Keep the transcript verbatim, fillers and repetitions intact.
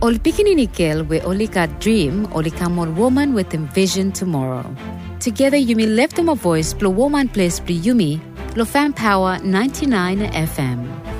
Ol pikininikil we only got dream, only come on woman with envision tomorrow. Together Yumi left them a voice, blow woman place, blow Yumi, blow fan power ninety-nine F M.